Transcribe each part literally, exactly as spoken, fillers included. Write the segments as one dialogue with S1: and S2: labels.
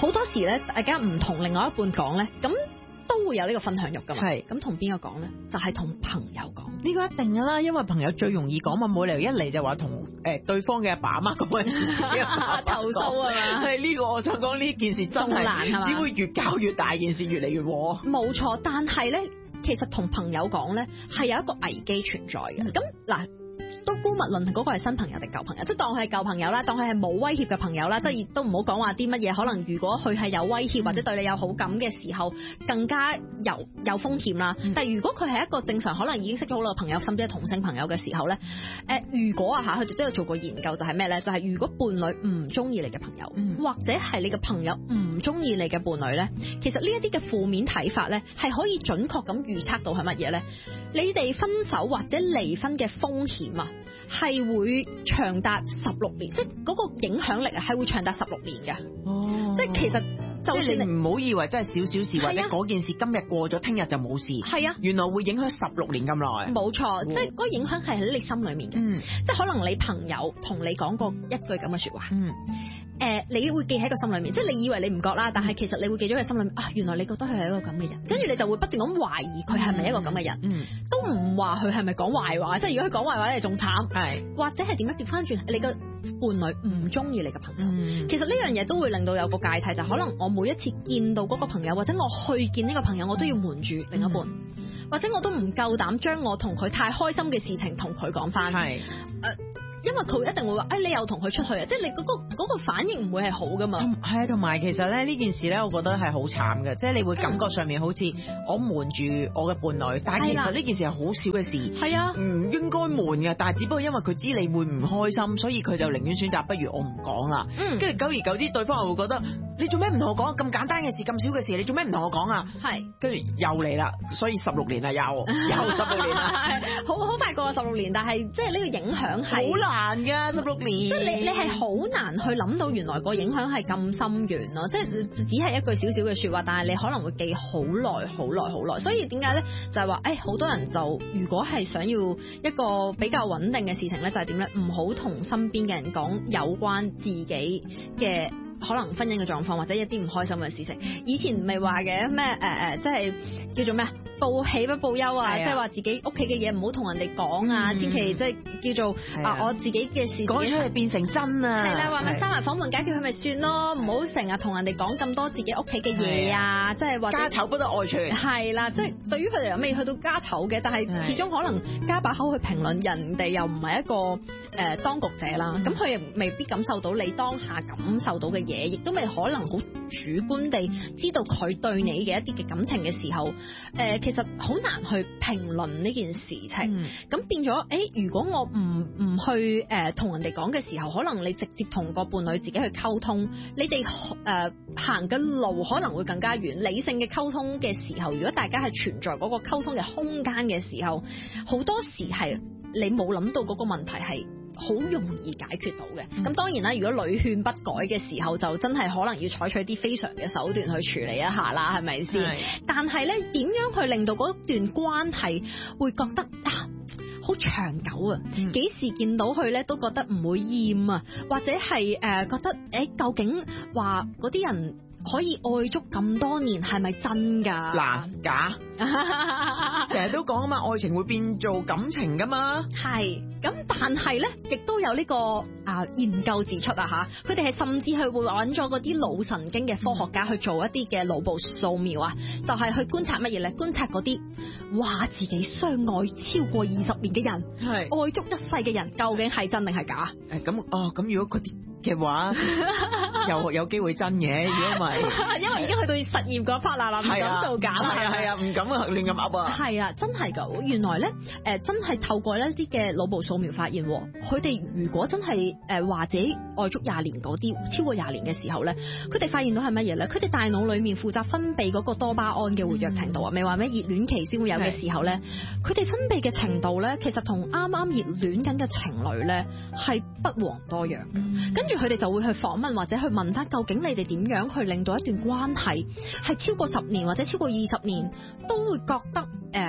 S1: 好多時咧，大家唔同另外一半講咧，咁都會有呢個分享欲噶嘛。係咁同邊個講咧？就係、是、同朋友講。
S2: 呢個一定噶啦，因為朋友最容易講嘛，冇理由一嚟就話同誒對方嘅阿爸阿媽講嗰陣時自己阿爸
S1: 投訴啊嘛。
S2: 係呢個我想講呢件事真係
S1: 難係嘛，
S2: 只會越搞越大，件事越嚟越禍。
S1: 冇錯，但係咧，其實同朋友講咧係有一個危機存在嘅。咁嗱、嗯。都姑勿論嗰個係新朋友定舊朋友，即係當佢係舊朋友啦，當佢係冇威脅嘅朋友啦，當然都唔好講話啲乜嘢。可能如果佢係有威脅或者對你有好感嘅時候，更加有有風險啦。嗯、但係如果佢係一個正常，可能已經識咗好耐嘅朋友，甚至係同性朋友嘅時候咧，誒、呃，如果啊嚇，佢哋都有做過研究，就係咩咧？就係、是、如果伴侶唔中意你嘅朋友，嗯、或者係你嘅朋友唔中意你嘅伴侶咧，其實呢一啲嘅負面睇法咧，係可以準確咁預測到係乜嘢咧？你哋分手或者離婚嘅風險啊，係會長達十六年，即係嗰個影響力啊，係會長達十六年嘅。哦，即係其實就算
S2: 你唔好以為真係少少事，或者嗰件事今日過咗，聽日就冇事。係啊，原來會影響十六年咁耐。
S1: 冇錯，即係嗰個影響係喺你心裏面嘅。嗯，即係可能你朋友同你講過一句咁嘅說話。嗯。誒、呃，你會記喺個心裏面，即係你以為你唔覺啦，但係其實你會記咗喺心裏面啊。原來你覺得佢係一個咁嘅人，跟住你就會不斷咁懷疑佢係咪一個咁嘅人。嗯，都唔話佢係咪講壞話，即係如果佢講壞話，你仲慘。係，或者係點樣調翻轉，你個伴侶唔中意你嘅朋友。嗯，其實呢樣嘢都會令到有個芥蒂，就係、可能我每一次見到嗰個朋友，或者我去見呢個朋友，我都要瞞住另一半，嗯、或者我都唔夠膽將我同佢太開心嘅事情同佢講翻。係，誒。因為佢一定會話，誒、哎，你又同佢出去啊！即係你嗰、那個嗰、那個反應唔會係好噶嘛。
S2: 係啊，同埋其實咧呢件事咧，我覺得係好慘嘅，即係你會感覺上面好似我瞞住我嘅伴侶，但係其實呢件事係好少嘅事。係啊，唔應該瞞嘅，但係只不過因為佢知你會唔開心，所以佢就寧願選擇不如我唔講啦。嗯，跟住久而久之，對方又會覺得你做咩唔同我講咁簡單嘅事，咁少嘅事，你做咩唔同我講啊？係，跟住又嚟啦，所以十六年啦，又又十六年啦，
S1: 好好快過十六年，但係即係呢個影響係
S2: 好難。難噶十六年，
S1: 即係你你係好難去諗到原來個影響係咁深遠咯，即係只係一句少少嘅說話，但係你可能會記好耐好耐好耐。所以點解咧？就係話誒，好多人就如果係想要一個比較穩定嘅事情咧，就係點咧？唔好同身邊嘅人講有關自己嘅可能婚姻嘅狀況或者一啲唔開心嘅事情。以前唔係話嘅咩誒誒，即係叫做咩報喜不報憂啊，即係話自己屋企嘅嘢唔好同人哋講啊，千祈即係叫做啊我自己嘅事
S2: 講出嚟變成真啊。
S1: 係啦，話咪閂埋房門解決佢咪算咯，唔好成日同人哋講咁多自己屋企嘅嘢啊，即係話
S2: 家醜不得外傳。係
S1: 啦，即係對於佢哋又未去到家醜嘅，但係始終可能加把口去評論人哋，又唔係一個誒、呃、當局者啦，咁佢又未必感受到你當下感受到嘅嘢，亦都未可能好主觀地知道佢對你嘅一啲嘅感情嘅時候，誒、呃、其實好難去評論呢件事情。咁、嗯、變咗，誒、欸、如果我唔唔去誒同、呃、人哋講嘅時候，可能你直接同個伴侶自己去溝通，你哋誒、呃、行嘅路可能會更加遠。理性嘅溝通嘅時候，如果大家係存在嗰個溝通嘅空間嘅時候，好多時係你冇諗到嗰個問題係好容易解決到嘅。咁、嗯、當然啦，如果屢勸不改嘅時候，就真係可能要採取啲非常嘅手段去處理一下啦，係咪先？但係咧，點樣去令到嗰段關係會覺得啊好長久啊？幾、嗯、時見到佢咧都覺得唔會厭啊？或者係誒、呃、覺得誒、欸、究竟話嗰啲人可以愛足咁多年係咪真㗎？
S2: 嗱，假，成日都講啊嘛，愛情會變做感情㗎嘛。係，咁但係咧，亦都有呢、這個啊研究指出啊嚇，佢哋係甚至係會揾咗嗰啲腦神經嘅科學家去做一啲嘅腦部掃描啊，就係、是、去觀察乜嘢咧？觀察嗰啲話自己相愛超過二十年嘅人，係愛足一世嘅人，究竟係真定係假？誒咁哦，咁如果佢嘅話又有機會真嘅，如果唔係，因為已經去到實驗嗰 part 啦，唔敢做假啦，係啊係啊，唔敢啊亂咁噏啊，係啊，真係噶，原來咧誒、呃、真係透過一啲嘅腦部掃描發現，佢哋如果真係誒或者愛足廿年嗰啲超過廿年嘅時候咧，佢哋發現到係乜嘢咧？佢哋大腦裡面負責分泌嗰個多巴胺嘅活躍程度啊，未話咩熱戀期先會有嘅時候咧，佢哋分泌嘅程度咧，其實同啱啱熱戀緊嘅情侶咧係不遑多讓，跟住。佢哋就會去訪問或者去問翻，究竟你哋點樣去令到一段關係係超過十年或者超過二十年都會覺得誒同、呃、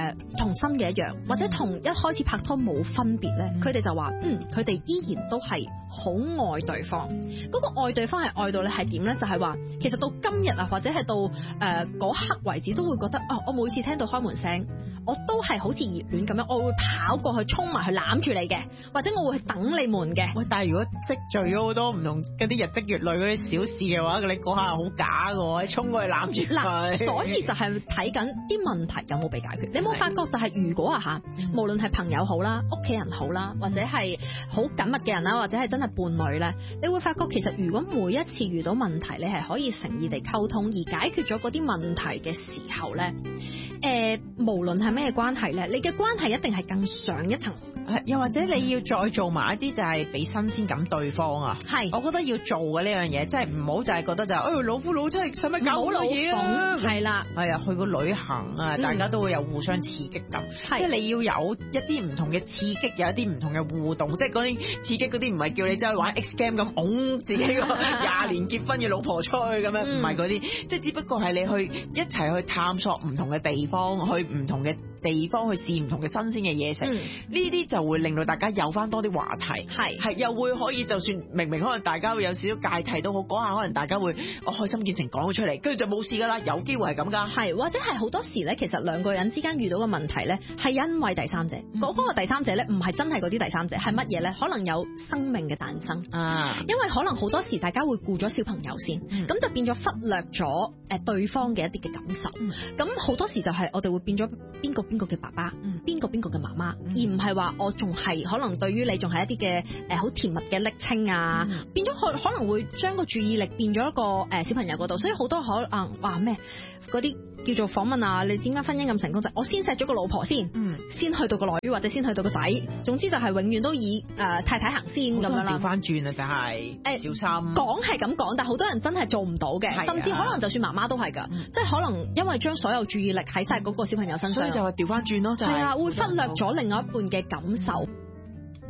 S1: 同新嘅一樣，或者同一開始拍拖冇分別咧，佢哋就話嗯，佢哋依然都係好愛對方。嗰個愛對方係愛到你係點咧？就係話其實到今日啊，或者係到誒嗰刻為止，都會覺得啊，我每次聽到開門聲，我都係好似熱戀咁樣，我會跑過去衝埋去攬住你嘅，或者我會去等你們嘅。
S2: 喂，但係如果積聚咗好多唔同嗰啲日積月累嗰啲小事嘅話，你嗰下好假嘅，你衝過去攬住佢。
S1: 所以就係睇緊啲問題有冇被解決。你有冇發覺就係如果啊嚇，無論係朋友好啦、屋企人好啦，或者係好緊密嘅人啦，或者係真係伴侶咧，你會發覺其實如果每一次遇到問題，你係可以誠意地溝通而解決咗嗰啲問題嘅時候咧，誒、呃，無論係咩關係咧，你嘅關係一定係更上一層。
S2: 又或者你要再做埋一啲就係俾新鮮感對方啊。係，我覺得要做嘅呢樣嘢，即係唔好就係覺得就係、是，哎老夫老妻使乜搞好多嘢啊？係啦，係啊，去個旅行啊，大家都會有互相刺激感，即係你要有一啲唔同嘅刺激，有一啲唔同嘅互動，即係嗰啲刺激嗰啲唔係叫你走去玩 X game 咁擁自己個廿年結婚嘅老婆出去咁樣，唔係嗰啲，即係只不過係你去一齊去探索唔同嘅地方，去唔同嘅地方去試唔同嘅新鮮嘅嘢食，呢啲就會令到大家有翻多啲話題，係係又會可以就算明明可能大家會有少少芥蒂都好，嗰下可能大家會我開心見誠講咗出嚟，跟住就冇事噶啦，有機會係咁噶，係或者係好多時咧，其實兩個人之間遇到嘅問題咧，係因為第三者，嗰、嗯嗰個第三者咧唔係真係嗰啲第三者，係乜嘢咧？可能有生命嘅誕生啊，因為可能好多時大家會顧咗小朋友先，咁、嗯、就變咗忽略咗誒對方嘅一啲嘅感受，咁、嗯、好多時就係我哋會變咗邊個邊個嘅爸爸，邊個邊個嘅媽媽，而唔係話我仲係可能對於你仲係一啲嘅誒好甜蜜嘅昵稱啊，嗯、變咗可可能會將個注意力變咗一個誒小朋友嗰度，所以好多可啊話咩嗰啲叫做訪問啊，你點解婚姻咁成功就係、我先錫咗個老婆先，嗯，先去到個女或者先去到個仔，總之就係永遠都以誒、呃、太太行先咁樣啦。調翻轉啊，就係、係、小心講係咁講，但係好多人真係做唔到嘅，甚至可能就算媽媽都係㗎、嗯，即係可能因為將所有注意力喺晒嗰個小朋友身上，所以就係調翻轉咯，就係、係啊，會忽略咗另外一半嘅感受。